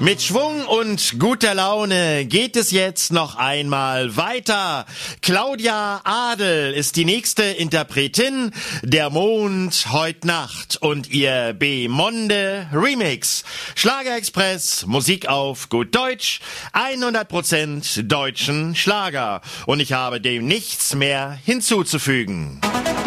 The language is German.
Mit Schwung und guter Laune geht es jetzt noch einmal weiter. Claudia Adel ist die nächste Interpretin, der Mond heut Nacht und ihr Bemonde Remix. Schlagerexpress, Musik auf gut Deutsch, 100% deutschen Schlager. Und ich habe dem nichts mehr hinzuzufügen.